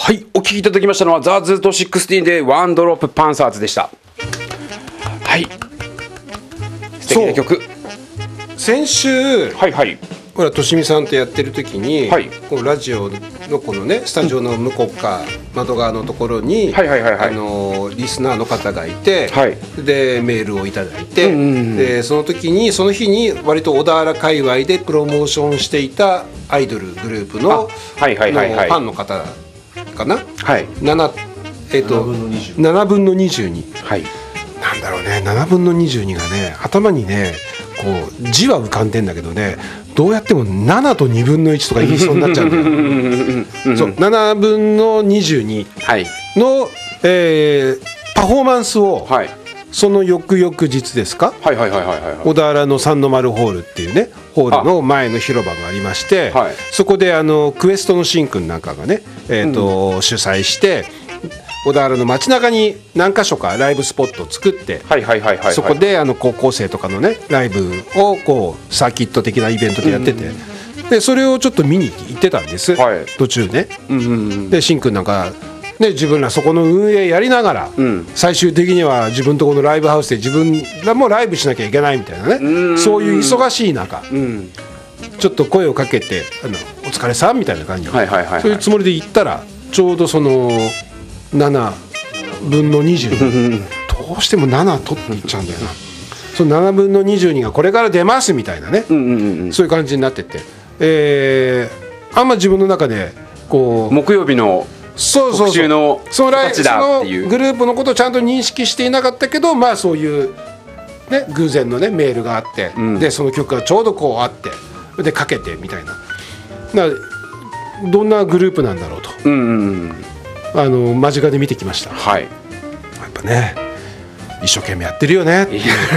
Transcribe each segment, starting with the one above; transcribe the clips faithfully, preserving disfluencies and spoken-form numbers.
はい、お聴きいただきましたのはザ・ズートじゅうろくでワンドロップパンサーズでした。はい、素敵な曲。 先週、 はいはい、 ほらとしみさんとやってる時に、 はい、 このラジオのこのねスタジオの向こうか、うん、窓側のところに、 はいはいはいはい、 あのリスナーの方がいて、 はい、でメールをいただいて、 うんうんうん、でその時にその日に割と小田原界隈でプロモーションしていたアイドルグループの、 はいはいはいはい、 ファンの方かな、 はい、 なな、えー、とななぶんのにじゅうに、 はい、 なんだろうね、ななぶんのにじゅうにがね頭にねこう字は浮かんでんだけどね、どうやってもななとにぶんのいちとか言いそうになっちゃうんだよそうななぶんのにじゅうにの、はい、えー、パフォーマンスを、はい、その翌々日ですか、 はいはいはいはいはい、 小田原の三の丸ホールっていうねホールの前の広場がありまして、はい、そこであのクエストのしんくんなんかがね、えーとうん、主催して小田原の街中に何か所かライブスポットを作って、そこであの高校生とかのねライブをこうサーキット的なイベントでやってて、うん、でそれをちょっと見に行ってたんです、はい、途中ね、うんうんうん、でしんくんなんかね、自分らそこの運営やりながら、うん、最終的には自分とこのライブハウスで自分らもライブしなきゃいけないみたいなね、うそういう忙しい中、うん、ちょっと声をかけてあのお疲れさんみたいな感じで、はいはいはいはい、そういうつもりで行ったらちょうどそのななぶんのにじゅうにどうしてもなな取っていっちゃうんだよなそのななぶんのにじゅうにがこれから出ますみたいなね、うんうんうん、そういう感じになってて、えー、あんま自分の中でこう木曜日のそうそうそうのそのライそのグループのことをちゃんと認識していなかったけど、まあそういう、ね、偶然の、ね、メールがあって、うん、でその曲がちょうどこうあってでかけてみたいな、などんなグループなんだろうと、うんうんうん、あの間近で見てきました、はい、やっぱね一生懸命やってるよね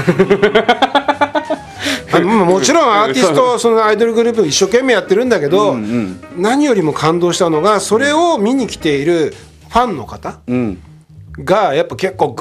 あのもちろんアーティストそのアイドルグループ一生懸命やってるんだけど、うんうん、何よりも感動したのがそれを見に来ているファンの方がやっぱ結構